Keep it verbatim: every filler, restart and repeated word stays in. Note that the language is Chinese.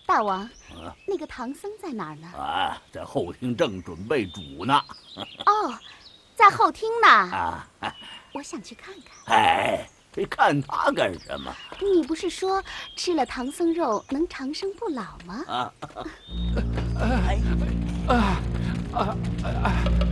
大王，啊、那个唐僧在哪儿呢？ 啊，在后厅正准备煮呢。 哦，在后厅呢。 啊， 我想去看看。 哎，看他干什么？ 你不是说吃了唐僧肉能长生不老吗？ 啊， 哎，啊啊啊！